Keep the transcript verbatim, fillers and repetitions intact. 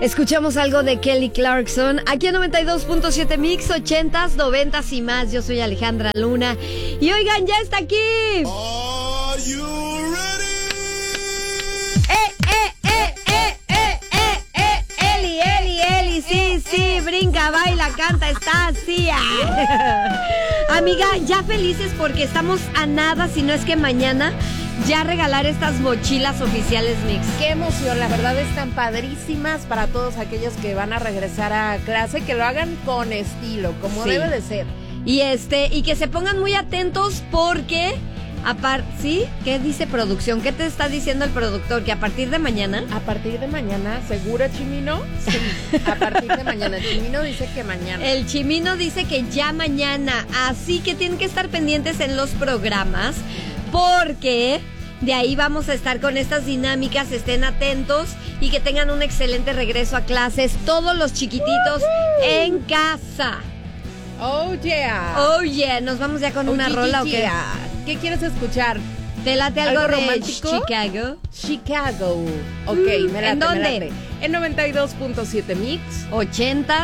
Escuchamos algo de Kelly Clarkson aquí en noventa y dos punto siete Mix, ochentas, noventas y más. Yo soy Alejandra Luna y oigan, ya está aquí. Are you ready? ¡Eh, eh, eh, eh, eh, eh, eh! Eli, Eli, Eli, sí, sí, brinca, baila, canta, está así. Amiga, ya felices porque estamos a nada, si no es que mañana, ya regalar estas mochilas oficiales Mix. Qué emoción, la verdad están padrísimas para todos aquellos que van a regresar a clase, que lo hagan con estilo, como Sí. debe de ser. Y este, y que se pongan muy atentos porque aparte, ¿sí? ¿Qué dice producción? ¿Qué te está diciendo el productor? Que a partir de mañana. A partir de mañana, ¿seguro, Chimino? Sí, a partir de mañana. Chimino dice que mañana. El Chimino dice que ya mañana, así que tienen que estar pendientes en los programas porque de ahí vamos a estar con estas dinámicas, estén atentos y que tengan un excelente regreso a clases, todos los chiquititos en casa. Oh, yeah. Oh yeah, nos vamos ya con Oh, una yeah, rola o qué? yeah. ¿Qué quieres escuchar? ¿Te late algo, ¿Algo de romántico? Chicago? Chicago. Ok, Mm, me late, ¿en dónde? me late. En noventa y dos punto siete Mix. ochenta